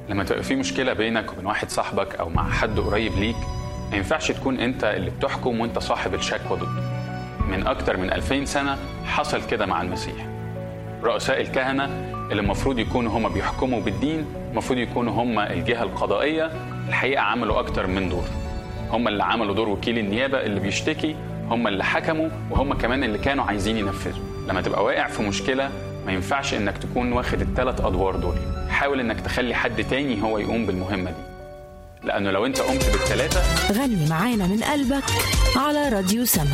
لما تبقى في مشكلة بينك وبين واحد صاحبك أو مع حد قريب ليك، ما ينفعش تكون أنت اللي بتحكم وأنت صاحب الشكوى ضده. من أكتر من 2000 سنة حصل كده مع المسيح. رؤساء الكهنة اللي المفروض يكونوا هم بيحكموا بالدين، المفروض يكونوا هم الجهة القضائية، الحقيقة عملوا أكتر من دور. هم اللي عملوا دور وكيل النيابة اللي بيشتكي، هم اللي حكموا، وهم كمان اللي كانوا عايزين ينفذوا. لما تبقى واقع في مشكلة ما ينفعش إنك تكون واخد ال3 أدوار دول. حاول إنك تخلي حد تاني هو يقوم بالمهمة دي، لأنه لو أنت قمت بال3. غني معانا من قلبك على راديو سما.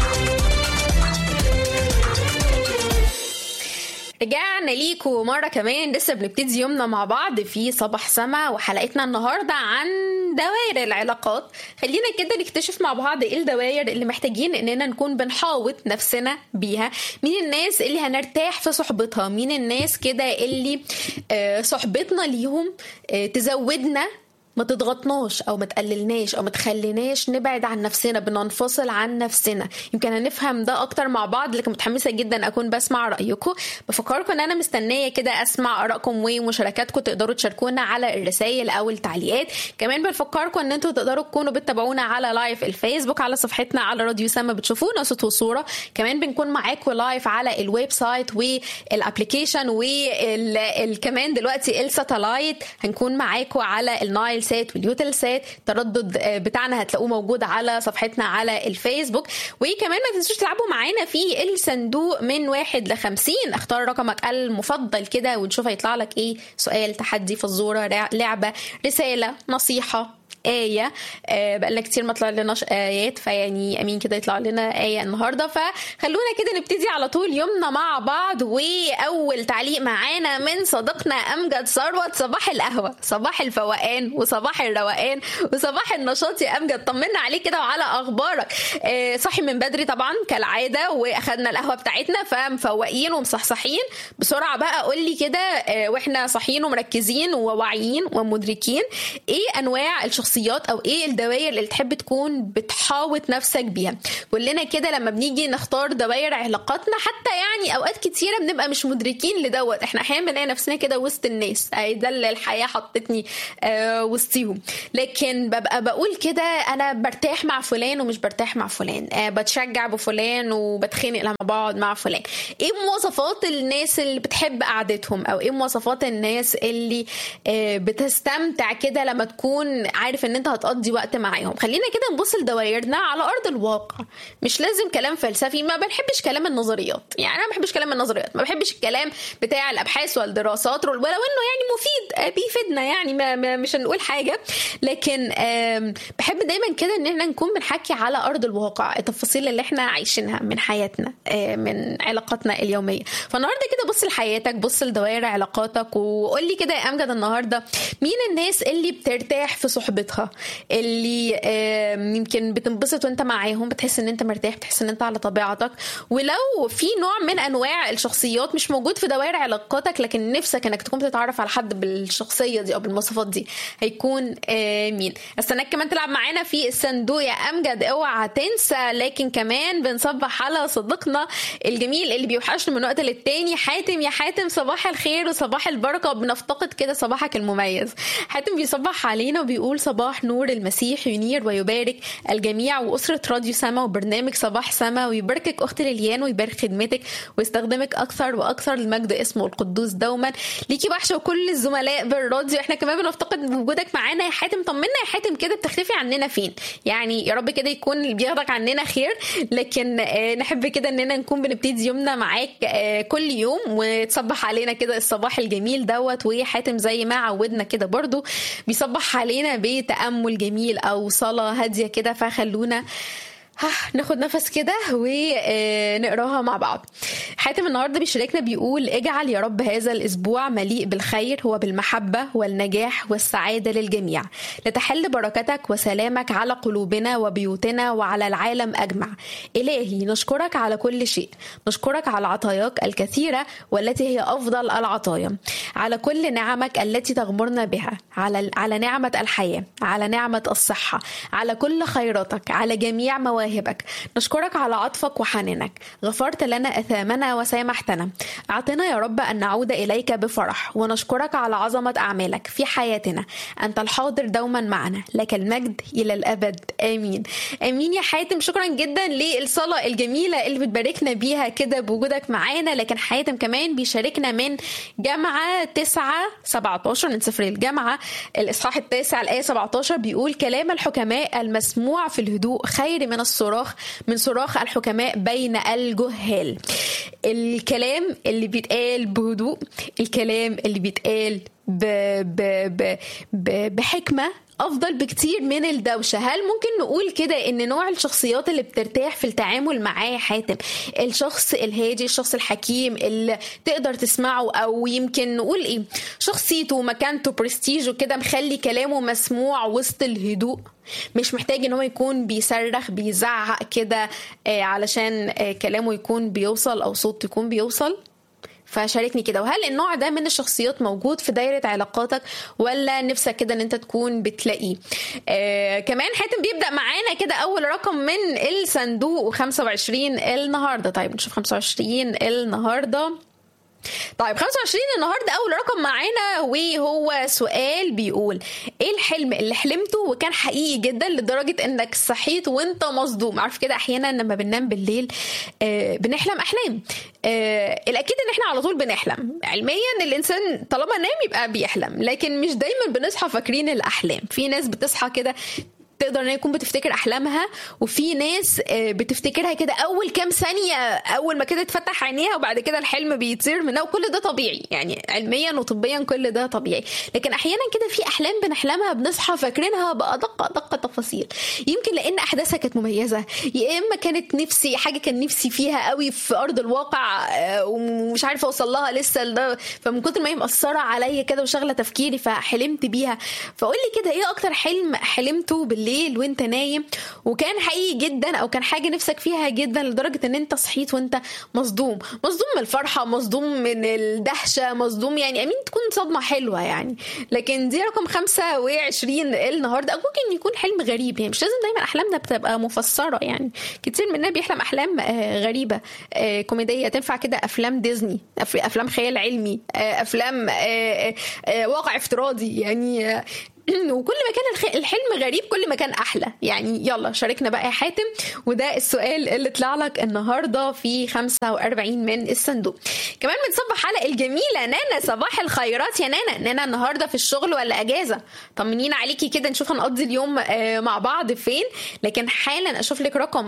رجعنا ليكم مرة كمان، لسه بنبتدي يومنا مع بعض في صباح سما، وحلقتنا النهاردة عن دوائر العلاقات. خلينا كده نكتشف مع بعض ايه الدوائر اللي محتاجين اننا نكون بنحاوط نفسنا بيها. مين الناس اللي هنرتاح في صحبتها، مين الناس كده اللي صحبتنا ليهم تزودنا، ما تضغطناش او ما تقللناش او ما تخليناش نبعد عن نفسنا، بننفصل عن نفسنا. يمكن هنفهم ده اكتر مع بعض، لكن متحمسه جدا اكون بسمع رايكم. بفكركم ان انا مستنيه كده اسمع ارائكم ومشاركاتكم، تقدروا تشاركونا على الرسائل او التعليقات. كمان بفكركم ان انتوا تقدروا تكونوا بتتابعونا على لايف الفيسبوك على صفحتنا على راديو سما، بتشوفونا صوت وصوره. كمان بنكون معاكم لايف على الويب سايت والابلكيشن كمان دلوقتي الساتلايت، هنكون معاكم على النايل سات واليوتل سات. التردد بتاعنا هتلاقوه موجود على صفحتنا على الفيسبوك. وكمان ما تنسوش تلعبوا معانا في الصندوق من 1 ل 50. اختار رقمك المفضل كده ونشوف هيطلع لك ايه. سؤال، تحدي، فزورة، لعبة، رسالة، نصيحة، آية. بقالنا كتير ما طلع لناش آيات، فيعني أمين كده يطلع لنا آية النهاردة. فخلونا كده نبتدي على طول يومنا مع بعض. وأول تعليق معانا من صديقنا أمجد ثروت. صباح القهوة، صباح الفوقان، وصباح الروقان، وصباح النشاط يا أمجد. طمنا عليك كده وعلى أخبارك. صحي من بدري طبعا كالعادة، وأخدنا القهوة بتاعتنا، فمفوقين ومصحصحين. بسرعة بقى قولي كده وإحنا صحيين ومركزين وواعيين ومدركين، إيه أنواع الشخصيات او ايه الدوائر اللي تحب تكون بتحاوط نفسك بيها؟ كلنا كده لما بنيجي نختار دوائر علاقاتنا، حتى يعني اوقات كتيره بنبقى مش مدركين لدوت. احنا احيانا بنلاقي نفسنا كده وسط الناس، ده اللي الحياه حطتني وسطيهم. لكن ببقى بقول كده انا برتاح مع فلان ومش برتاح مع فلان، بتشجع بفلان وبتخانق لما بقعد مع فلان. ايه مواصفات الناس اللي بتحب قعدتهم، او ايه مواصفات الناس اللي بتستمتع كده لما تكون عارف ان انت هتقضي وقت معاهم؟ خلينا كده نبص لدوائرنا على ارض الواقع. مش لازم كلام فلسفي، ما بنحبش كلام النظريات، يعني انا ما بحبش كلام النظريات، ما بحبش الكلام بتاع الابحاث والدراسات، ولو انه يعني مفيد بيفيدنا، يعني ما مش هنقول حاجه. لكن بحب دايما كده ان احنا نكون بنحكي على ارض الواقع، التفاصيل اللي احنا عايشينها من حياتنا، من علاقاتنا اليوميه. فالنهارده كده بص لحياتك، بص لدوائر علاقاتك، وقول لي كده يا امجد النهارده مين الناس اللي بترتاح في صحبتها، اللي يمكن بتنبسط وانت معاهم، بتحس ان انت مرتاح، بتحس ان انت على طبيعتك. ولو في نوع من انواع الشخصيات مش موجود في دوائر علاقاتك، لكن نفسك انك تكون بتتعرف على حد بالشخصيه دي او بالمواصفات دي، هيكون مين؟ استناك كمان تلعب معانا في الصندوق يا امجد، اوعى تنسى. لكن كمان بنصبح على صديقنا الجميل اللي بيوحشنا من وقت للتاني، حاتم. يا حاتم صباح الخير وصباح البركه، بنفتقد كده صباحك المميز. حاتم بيصبح علينا وبيقول صباح نور المسيح ينير ويبارك الجميع وأسرة راديو سما وبرنامج صباح سما، ويباركك أخت ليليان ويبارك خدمتك ويستخدمك أكثر وأكثر المجد اسمه القدوس دوما. ليكي وحشة وكل الزملاء بالراديو، احنا كمان بنفتقد وجودك معانا يا حاتم. طمنا يا حاتم كده بتختفي عننا فين؟ يعني يا رب كده يكون اللي بياخدك عننا خير، لكن نحب كده اننا نكون بنبتدي يومنا معاك كل يوم، وتصبح علينا كده الصباح الجميل دوت. وحاتم زي ما عودنا كده برضو بيصبح علينا بتأمل جميل أو صلاة هادية كده. فخلونا ناخد نفس كده ونقراها مع بعض. حاتم النهارده بيشاركنا بيقول اجعل يا رب هذا الاسبوع مليء بالخير وبالمحبه والنجاح والسعاده للجميع، لتحل بركتك وسلامك على قلوبنا وبيوتنا وعلى العالم اجمع. الهي نشكرك على كل شيء، نشكرك على عطاياك الكثيره والتي هي افضل العطايا، على كل نعمك التي تغمرنا بها، على نعمه الحياه، على نعمه الصحه، على كل خيراتك، على جميع مواهبك مواهبك. نشكرك على عطفك وحنانك، غفرت لنا أثامنا وسامحتنا. أعطنا يا رب أن نعود إليك بفرح، ونشكرك على عظمة أعمالك في حياتنا. أنت الحاضر دوما معنا، لك المجد إلى الأبد. آمين. آمين يا حاتم. شكرا جدا للصلاة الجميلة اللي بتباركنا بيها كده بوجودك معانا. لكن حاتم كمان بيشاركنا من جامعة 9:17 من سفر الجامعة الإصحاح 9 الآية 17، بيقول: كلام الحكماء المسموع في الهدوء خير من صراخ الحكماء بين الجهال. الكلام اللي بيتقال بهدوء، الكلام اللي بيتقال بحكمة أفضل بكتير من الدوشة. هل ممكن نقول كده إن نوع الشخصيات اللي بترتاح في التعامل معاه حاتم الشخص الهادي، الشخص الحكيم اللي تقدر تسمعه، أو يمكن نقول إيه، شخصيته ومكانته برستيجه كده مخلي كلامه مسموع وسط الهدوء، مش محتاج إن هو يكون بيصرخ بيزعق كده علشان كلامه يكون بيوصل أو صوته يكون بيوصل؟ فشاركني كده، وهل النوع ده من الشخصيات موجود في دايرة علاقاتك، ولا نفسك كده ان انت تكون بتلاقيه؟ كمان حاتم بيبدأ معانا كده اول رقم من الصندوق 25 النهاردة. طيب نشوف 25 النهاردة. طيب 25 النهاردة أول رقم معانا، وهو سؤال بيقول: إيه الحلم اللي حلمته وكان حقيقي جدا لدرجة إنك صحيت وإنت مصدوم؟ عارف كده أحيانا لما بننام بالليل بنحلم أحلام. الأكيد إن إحنا على طول بنحلم. علميا الإنسان طالما نام يبقى بيحلم، لكن مش دايما بنصحى فاكرين الأحلام. في ناس بتصحى كده تقدر ان يكون بتفتكر احلامها، وفي ناس بتفتكرها كده اول كام ثانيه اول ما كده تفتح عينيها، وبعد كده الحلم بيطير منها. وكل ده طبيعي، يعني علميا وطبيا كل ده طبيعي. لكن احيانا كده في احلام بنحلمها بنصحى فاكرينها بأدق تفاصيل، يمكن لان احداثها كانت مميزه، يا اما كانت نفسي حاجه كان نفسي فيها قوي في ارض الواقع ومش عارفه اوصل لها لسه، فمن كتر ما هي مأثره عليا كده وشغله تفكيري فحلمت بيها. فقول لي كده ايه اكتر حلم حلمته بالليل وانت نايم وكان حقيقي جدا، او كان حاجه نفسك فيها جدا لدرجه ان انت صحيت وانت مصدوم من الفرحه، مصدوم من الدهشه، مصدوم، يعني امين تكون صدمه حلوه يعني. لكن دي رقم 25 النهارده. ممكن يكون حلم غريب، يعني مش لازم دايما احلامنا بتبقى مفسره، يعني كتير مننا بيحلم احلام غريبه كوميديه، تنفع كده افلام ديزني، افلام خيال علمي، افلام واقع افتراضي يعني. وكل ما كان الحلم غريب كل ما كان احلى. يعني يلا شاركنا بقى يا حاتم، وده السؤال اللي طلع لك النهارده في 45 من الصندوق. كمان بنصبح على الجميله نانا. صباح الخيرات يا نانا النهارده في الشغل ولا اجازه؟ طمنينا عليكي كده نشوف هنقضي اليوم مع بعض فين. لكن حالا اشوف لك رقم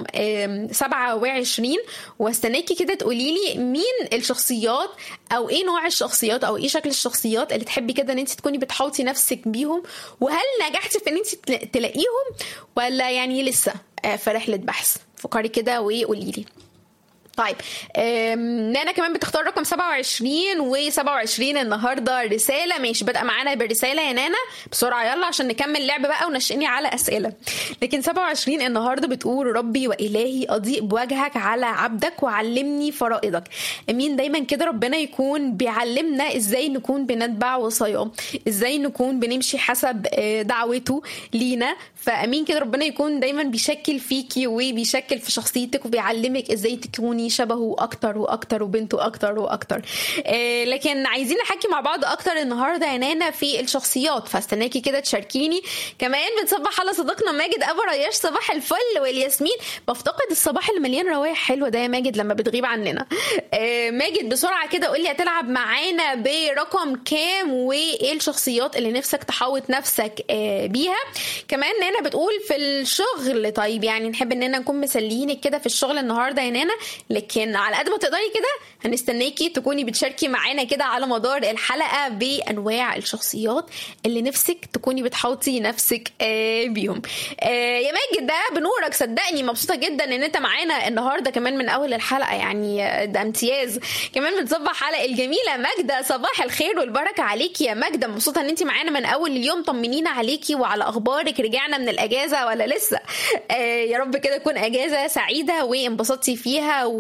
27 واستناكي كده تقولي لي مين الشخصيات، او ايه نوع الشخصيات، او ايه شكل الشخصيات اللي تحبي كده ان انت تكوني بتحاوطي نفسك بيهم، وهل نجحتي في ان انت تلاقيهم ولا يعني لسه في رحله بحث؟ فكري كده وقولي لي. طيب نانا كمان بتختار رقم 27 و27 النهارده رساله. ماشي، بدأ معانا بالرساله يا نانا بسرعه يلا عشان نكمل لعب بقى ونشئني على اسئله. لكن 27 النهارده بتقول: ربي والهي اضيء بوجهك على عبدك وعلمني فرائضك. امين. دايما كده ربنا يكون بيعلمنا ازاي نكون بنتبع وصاياه، ازاي نكون بنمشي حسب دعوته لينا. فامين كده ربنا يكون دايما بيشكل فيكي وبيشكل في شخصيتك وبيعلمك ازاي تكوني شبهه اكتر واكتر وبنته اكتر واكتر. لكن عايزين نحكي مع بعض اكتر النهارده يا نانا في الشخصيات، فاستناكي كده تشاركيني. كمان بنصبح على صديقنا ماجد ابو رياش. صباح الفل والياسمين. بفتقد الصباح اللي مليان روايح حلوه ده يا ماجد لما بتغيب عننا. ماجد بسرعه كده قولي هتلعب معانا برقم كام، وايه الشخصيات اللي نفسك تحوط نفسك بيها. كمان نانا بتقول في الشغل. طيب يعني نحب اننا نكون مسليينك كده في الشغل النهارده يا نانا، لكن على قد ما تقدري كده هنستناكي تكوني بتشاركي معانا كده على مدار الحلقه بانواع الشخصيات اللي نفسك تكوني بتحوطي نفسك بيهم. يا ماجد ده بنورك صدقني، مبسوطه جدا ان انت معانا النهارده كمان من اول الحلقه، يعني ده امتياز. كمان بنصبح على الجميله ماجده. صباح الخير والبركه عليكي يا ماجده، مبسوطه ان انت معانا من اول اليوم. طمنينا عليكي وعلى اخبارك، رجعنا من الاجازه ولا لسه؟ يا رب كده تكون اجازه سعيده وانبسطتي فيها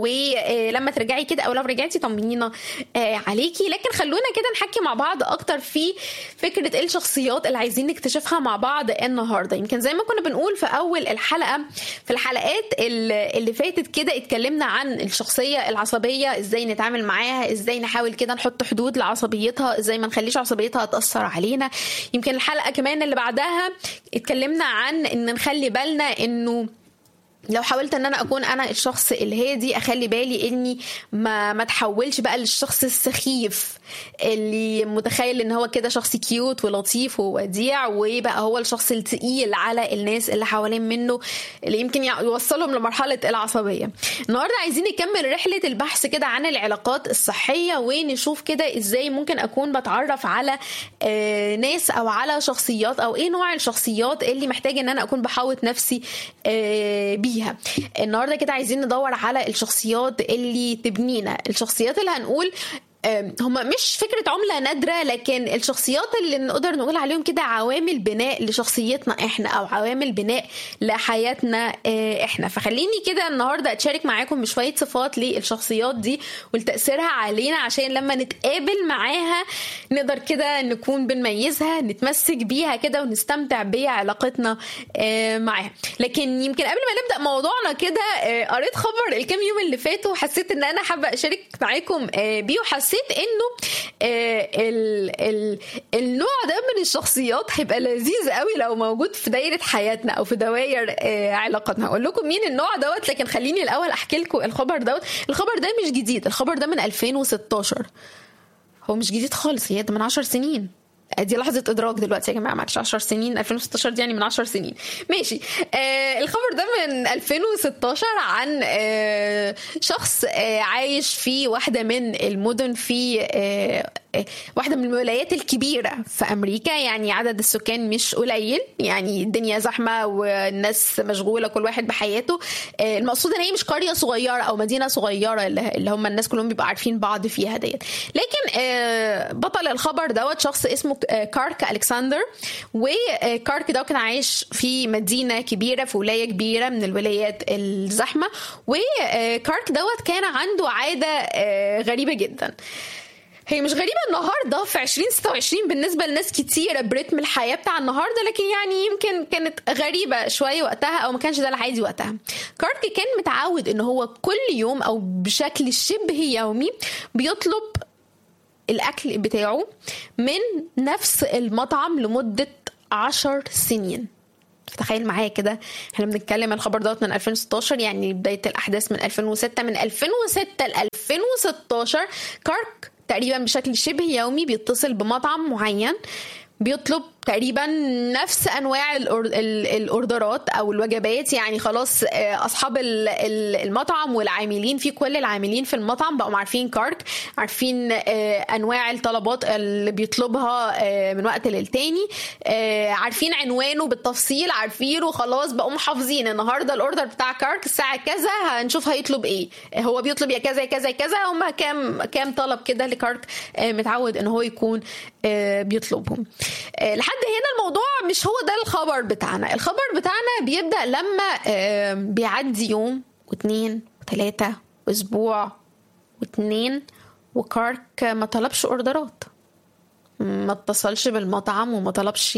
ولما ترجعي كده او لو رجعتي طمنينا عليكي. لكن خلونا كده نحكي مع بعض اكتر في فكرة الشخصيات اللي عايزين نكتشفها مع بعض النهاردة. يمكن زي ما كنا بنقول في اول الحلقة، في الحلقات اللي فاتت كده اتكلمنا عن الشخصية العصبية، ازاي نتعامل معاها، ازاي نحاول كده نحط حدود لعصبيتها، ازاي ما نخليش عصبيتها تأثر علينا. يمكن الحلقة كمان اللي بعدها اتكلمنا عن ان نخلي بالنا انه لو حاولت ان انا اكون انا الشخص الهادي، اخلي بالي اني ما تحولش بقى للشخص السخيف اللي متخيل ان هو كده شخص كيوت ولطيف ووديع، ويبقى هو الشخص الثقيل على الناس اللي حوالين منه اللي يمكن يوصلهم لمرحلة العصبية. النهاردة عايزين نكمل رحلة البحث كده عن العلاقات الصحية، ونشوف كده ازاي ممكن اكون بتعرف على ناس او على شخصيات، او ايه نوع الشخصيات اللي محتاجة ان انا اكون بحاوط نفسي بيها. النهاردة كده عايزين ندور على الشخصيات اللي تبنينا، الشخصيات اللي هنقول هم مش فكرة عملة نادرة، لكن الشخصيات اللي نقدر نقول عليهم كده عوامل بناء لشخصيتنا احنا، او عوامل بناء لحياتنا احنا. فخليني كده النهاردة اتشارك معاكم بشوية صفات للشخصيات دي ولتأثيرها علينا، عشان لما نتقابل معاها نقدر كده نكون بنميزها، نتمسك بيها كده ونستمتع بعلاقتنا معاها. لكن يمكن قبل ما نبدأ موضوعنا كده، قريت خبر الكام يوم اللي فاتوا وحسيت ان انا حابة اشارك معاكم بيه، وحسيت انه النوع ده من الشخصيات هيبقى لذيذ قوي لو موجود في دايرة حياتنا او في دوائر علاقاتنا. هقول لكم مين النوع دوت، لكن خليني الاول احكي لكم الخبر دوت. الخبر ده مش جديد، الخبر ده من 2016، هو مش جديد خالص، هي ده من 10 سنين. دي لحظة إدراك دلوقتي يا جماعة، معلش 10 سنين، 2016 دي يعني من 10 سنين ماشي. الخبر ده من 2016 عن شخص عايش في واحدة من المدن في واحدة من الولايات الكبيرة في أمريكا. يعني عدد السكان مش قليل، يعني الدنيا زحمة والناس مشغولة كل واحد بحياته. المقصود ان هي مش قرية صغيرة أو مدينة صغيرة اللي هم الناس كلهم بيبقوا عارفين بعض فيها ديت. لكن بطل الخبر دوت شخص اسمه كارك ألكسندر، وكارك ده كان عايش في مدينة كبيرة في ولاية كبيرة من الولايات الزحمة. وكارك دوت كان عنده عادة غريبة جدا، هي مش غريبة النهاردة في 2026 بالنسبة لناس كتيرة برتم الحياة بتاع النهاردة، لكن يعني يمكن كانت غريبة شوية وقتها، أو ما كانش ده العادي وقتها. كارك كان متعود إن هو كل يوم أو بشكل شبه يومي بيطلب الأكل بتاعه من نفس المطعم لمدة 10 سنين. تخيل معايا كده، احنا بنتكلم الخبر دوت من 2016، يعني بداية الأحداث من 2006. من 2006 ل 2016 كارك تقريبا بشكل شبه يومي بيتصل بمطعم معين، بيطلب تقريبا نفس انواع الاوردرات او الوجبات. يعني خلاص اصحاب المطعم والعاملين فيه، كل العاملين في المطعم بقوا عارفين كارك، عارفين انواع الطلبات اللي بيطلبها من وقت للتاني، عارفين عنوانه بالتفصيل، عارفينه خلاص، بقوا محافظين النهارده الاوردر بتاع كارك الساعه كذا هنشوف هيطلب ايه، هو بيطلب يا كذا يا كذا يا كذا، هما كام طلب كده لكارك متعود ان هو يكون بيطلبهم. لحد هنا الموضوع مش هو ده الخبر بتاعنا. الخبر بتاعنا بيبدأ لما بيعدي يوم واثنين وثلاثة واسبوع واثنين، وكارك ما طلبش اوردرات، ما اتصلش بالمطعم وما طلبش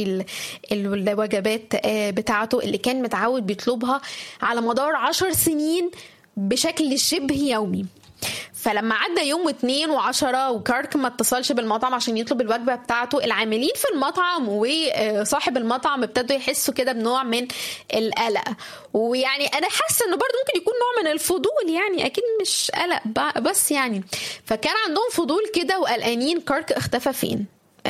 الوجبات بتاعته اللي كان متعود بيطلبها على مدار 10 سنين بشكل شبه يومي. فلما عدى يوم واثنين وعشرة وكارك ما اتصلش بالمطعم عشان يطلب الوجبة بتاعته، العاملين في المطعم وصاحب المطعم ابتدوا يحسوا كده بنوع من القلق. ويعني انا حاسه انه برضو ممكن يكون نوع من الفضول، يعني اكيد مش قلق بس يعني، فكان عندهم فضول كده وقلقانين كارك اختفى فين،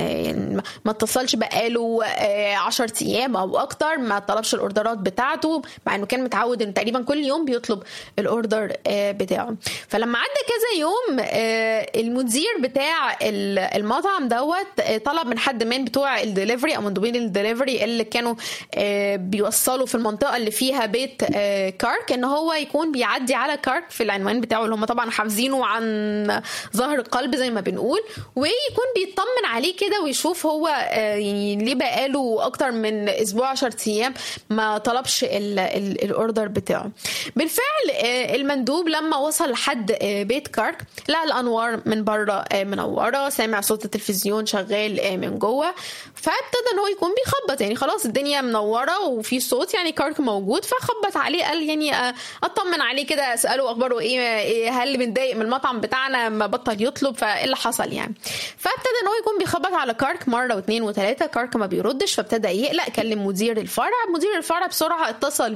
ما اتصلش بقاله 10 ايام او اكتر، ما طلبش الاوردرات بتاعته، مع انه كان متعود انه تقريبا كل يوم بيطلب الاوردر بتاعه. فلما عدى كذا يوم المدير بتاع المطعم دوت طلب من حد من بتوع الدليفري او مندوبين الدليفري اللي كانوا بيوصلوا في المنطقه اللي فيها بيت كارك ان هو يكون بيعدي على كارك في العنوان بتاعه اللي هم طبعا حافظينه عن ظهر القلب زي ما بنقول، ويكون بيطمن عليه كده ويشوف هو هو يعني ليه بقاله اكتر من اسبوع 10 ايام ما طلبش الاوردر بتاعه. بالفعل المندوب لما وصل لحد بيت كارك لقى الانوار من بره منوره، سامع صوت التلفزيون شغال من جوه، فابتدى ان هو يكون بيخبط، يعني خلاص الدنيا منوره وفي صوت، يعني كارك موجود، فخبط عليه قال يعني اطمن عليه كده، اساله اخباره ايه، هل متضايق من المطعم بتاعنا ما بطل يطلب، فايه اللي حصل يعني. فابتدى ان هو يكون بيخبط على كارك مره واثنين وثلاثه، كارك ما بيردش، فابتدى يقلق، كلم مدير الفرع بسرعه اتصل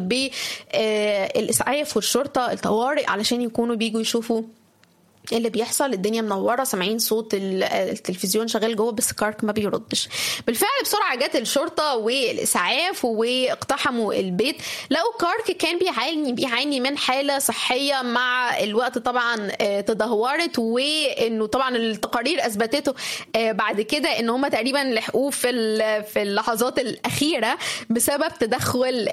بالاسعاف والشرطه الطوارئ علشان يكونوا بيجوا يشوفوا اللي بيحصل. الدنيا منوره، سامعين صوت التلفزيون شغال جوه بس كارك ما بيردش. بالفعل بسرعه جت الشرطه والاسعاف واقتحموا البيت، لقوا كارك كان بيعاني من حاله صحيه مع الوقت طبعا تدهورت، وانه طبعا التقارير اثبتته بعد كده ان هم تقريبا لحقوه في اللحظات الاخيره بسبب تدخل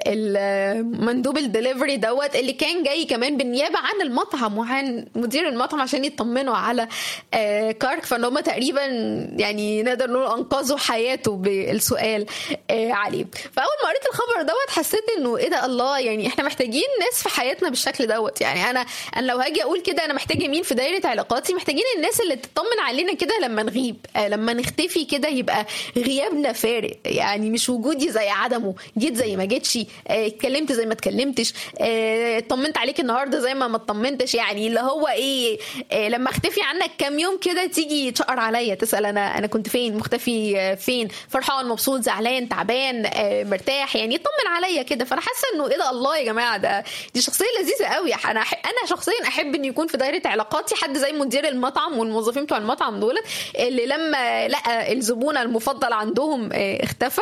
مندوب الدليفري دوت اللي كان جاي كمان بالنيابه عن المطعم وعن مدير المطعم عشان يطمنوا على كارك. فان هم تقريبا يعني نقدر نقول انقذوا حياته بالسؤال عليه. فاول ما قريت الخبر دوت حسيت انه ايه ده، الله، يعني احنا محتاجين ناس في حياتنا بالشكل دوت. يعني انا لو هاجي اقول كده انا محتاجه مين في دايره علاقاتي، محتاجين الناس اللي تطمن علينا كده لما نغيب، لما نختفي كده يبقى غيابنا فارق، يعني مش وجودي زي عدمه، جيت زي ما جيتش، اتكلمت زي ما اتكلمتش، اطمنت عليك النهارده زي ما اطمنتش، يعني اللي هو ايه لما اختفي عنك كام يوم كده تيجي تشقر عليا تسال انا كنت فين، مختفي فين، فرحان مبسوط زعلان تعبان مرتاح، يعني يطمن عليا كده. فانا حاسه انه ايه ده، الله يا جماعه، دي شخصيه لذيذه قوي. انا شخصيا احب ان يكون في دايره علاقاتي حد زي مدير المطعم والموظفين بتوع المطعم دول اللي لما لقى الزبون المفضل عندهم اختفى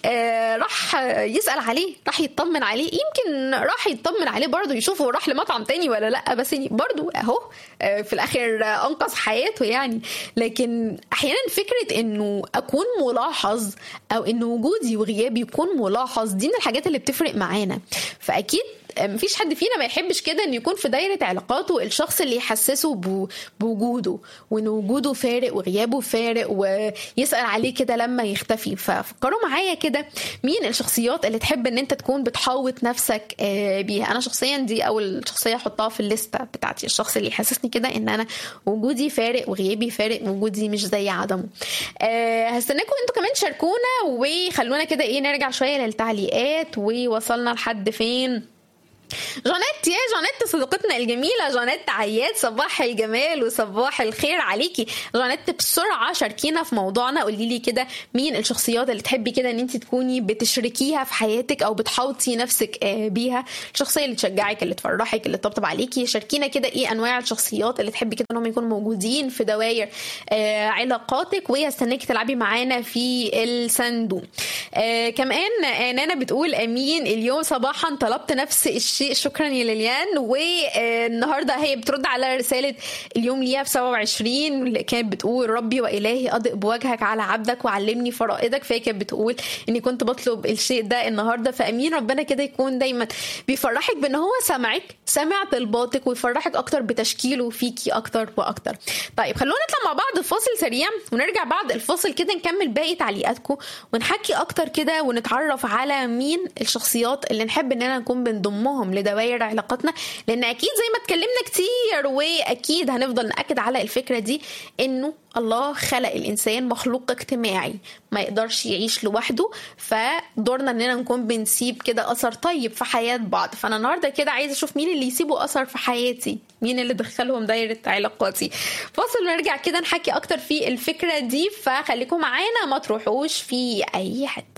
راح يسال عليه، راح يطمن عليه، يمكن راح يطمن عليه برضه يشوفه راح لمطعم تاني ولا لا، بس برضه اهو في الاخر انقذ حياته يعني. لكن احيانا فكره انه اكون ملاحظ او ان وجودي وغيابي يكون ملاحظ دي من الحاجات اللي بتفرق معانا. فاكيد مفيش حد فينا ما يحبش كده ان يكون في دايره علاقاته الشخص اللي يحسسه بوجوده وان وجوده فارق وغيابه فارق ويسال عليه كده لما يختفي. ففكروا معايا كده مين الشخصيات اللي تحب ان انت تكون بتحاوط نفسك بيها. انا شخصيا دي اول شخصيه احطها في الليسته بتاعتي، الشخص اللي يحسسني كده ان انا وجودي فارق وغيابي فارق، وجودي مش زي عدمه. هستناكم انتوا كمان شاركونا وخلونا كده نرجع شويه للتعليقات ووصلنا لحد فين. جانيت، يا جانيت صديقتنا الجميلة جانيت عياد، صباح الجمال وصباح الخير عليكي جانيت. بسرعة شاركينا في موضوعنا، قولي لي كده مين الشخصيات اللي تحبي كده ان انت تكوني بتشركيها في حياتك او بتحاوطي نفسك بيها، الشخصية اللي تشجعك اللي تفرحك اللي تطبطب عليكي. شاركينا كده ايه انواع الشخصيات اللي تحبي كده انهم يكونوا موجودين في دوائر علاقاتك، وهستناكي تلعبي معانا في الصندوق. كمان نانا بتقول امين اليوم صباحا طلبت نفس الشيء، شكرا يا ليليان. والنهارده هي بترد على رساله اليوم ليها في 27 اللي كانت بتقول ربي والهي اضئ بوجهك على عبدك وعلمني فرائضك، فهي كانت بتقول اني كنت بطلب الشيء ده النهارده. فامين ربنا كده يكون دايما بيفرحك بان هو سمع طلباتك ويفرحك اكتر بتشكيله فيكي اكتر واكتر. طيب خلونا نطلع مع بعض فاصل سريع ونرجع بعد الفاصل كده نكمل باقي تعليقاتكم ونحكي اكتر كده ونتعرف على مين الشخصيات اللي نحب اننا نكون بنضمهم لدوائر علاقاتنا، لان اكيد زي ما اتكلمنا كتير واكيد هنفضل نأكد على الفكرة دي انه الله خلق الانسان مخلوق اجتماعي ما يقدرش يعيش لوحده، فدورنا اننا نكون بنسيب كده اثر طيب في حياة بعض. فانا النهارده كده عايزه اشوف مين اللي يسيبوا اثر في حياتي، مين اللي دخلهم دايرة علاقاتي. فاصل ونرجع كده نحكي اكتر في الفكرة دي، فخليكم معانا ما تروحوش في اي حد.